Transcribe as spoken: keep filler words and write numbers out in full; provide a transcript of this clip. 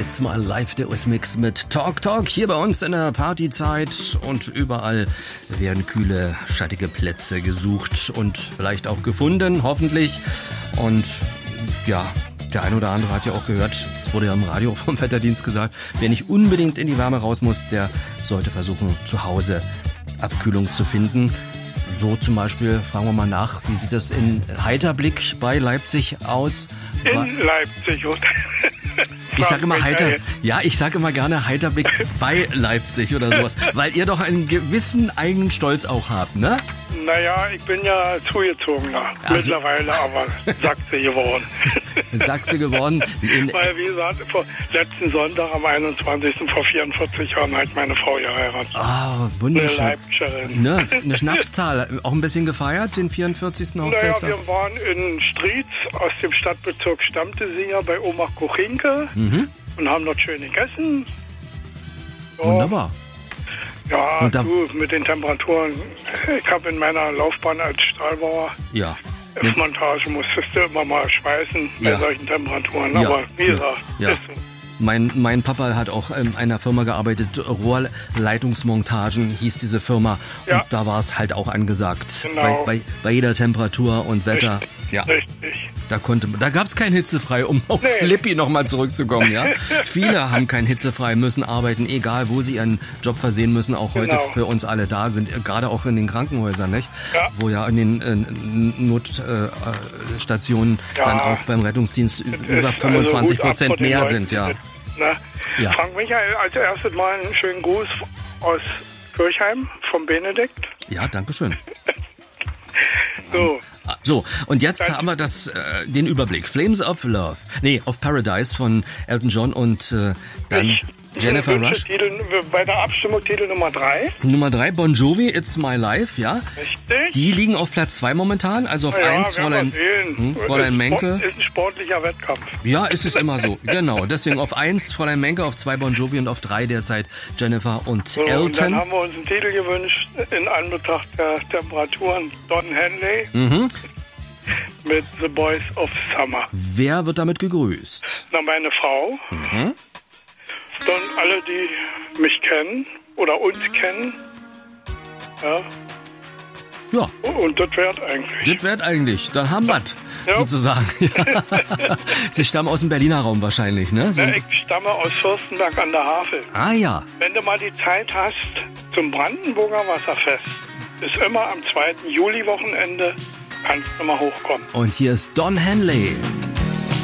It's My Life, der U S-Mix mit Talk Talk hier bei uns in der Partyzeit und überall werden kühle, schattige Plätze gesucht und vielleicht auch gefunden, hoffentlich. Und ja, der eine oder andere hat ja auch gehört, es wurde ja im Radio vom Wetterdienst gesagt, wer nicht unbedingt in die Wärme raus muss, der sollte versuchen, zu Hause Abkühlung zu finden. So zum Beispiel, fragen wir mal nach, wie sieht das in Heiterblick bei Leipzig aus? In Leipzig. Ich sage immer heiter, ja, ich sage immer gerne Heiterblick bei Leipzig oder sowas, weil ihr doch einen gewissen eigenen Stolz auch habt, ne? Naja, ich bin ja zugezogener, also, mittlerweile aber Sachse geworden. Sachse geworden. Weil, wie gesagt, vor letzten Sonntag am einundzwanzigsten vor vierundvierzig Jahren hat meine Frau geheiratet. Ah, wunderschön. Eine Leipzigerin. Ne, eine Schnapszahl. Auch ein bisschen gefeiert, den vierundvierzigsten Hochzeitstag? Naja, wir waren in Strietz, aus dem Stadtbezirk stammte sie ja, bei Oma Kuchinke mhm. und haben dort schön gegessen. Ja. Wunderbar. Ja, und da, du, mit den Temperaturen. Ich habe in meiner Laufbahn als Stahlbauer ja. F-Montage musstest du immer mal schweißen bei ja. solchen Temperaturen. Ja. Aber wie gesagt, ja. ist so. Mein, mein Papa hat auch in einer Firma gearbeitet, Rohrleitungsmontagen hieß diese Firma. Ja. Und da war es halt auch angesagt. Genau. Bei, bei, bei jeder Temperatur und Wetter. Richtig. Ja. Richtig. Da konnte, da gab es kein hitzefrei, um auf nee. Flippy nochmal zurückzukommen. Ja? Viele haben kein hitzefrei, müssen arbeiten, egal wo sie ihren Job versehen müssen, auch heute genau. für uns alle da sind, gerade auch in den Krankenhäusern, nicht? Ja. Wo ja in den äh, Notstationen äh, ja. dann auch beim Rettungsdienst über fünfundzwanzig Prozent also mehr sind. Ja. Ja. Frank Michael, als erstes mal einen schönen Gruß aus Kirchheim vom Benedikt. Ja, danke schön. So. So, und jetzt Dann, haben wir das, äh, den Überblick. Flames of Love, nee, of Paradise von Elton John und äh, dann ich, Jennifer Rush. Titel, bei der Abstimmung Titel Nummer drei. Nummer drei, Bon Jovi, It's My Life, ja. Richtig. Die liegen auf Platz zwei momentan, also auf ja, eins Fräulein, hm, Fräulein Menke. Ist ein sportlicher Wettkampf. Ja, ist es immer so, genau. Deswegen auf eins Fräulein Menke, auf zwei Bon Jovi und auf drei derzeit Jennifer und so, Elton. Und dann haben wir uns einen Titel gewünscht, in Anbetracht der Temperaturen, Don Henley. Mhm. Mit The Boys of Summer. Wer wird damit gegrüßt? Na, meine Frau. Mhm. Dann alle, die mich kennen oder uns kennen. Ja. Ja. Und das wert eigentlich. Das wert eigentlich. Dann haben wir ja. sozusagen. Sie stammen aus dem Berliner Raum wahrscheinlich, ne? So. Ja, ich stamme aus Fürstenberg an der Havel. Ah ja. Wenn du mal die Zeit hast zum Brandenburger Wasserfest, ist immer am zweiten Juli-Wochenende, kannst du mal hochkommen. Und hier ist Don Henley.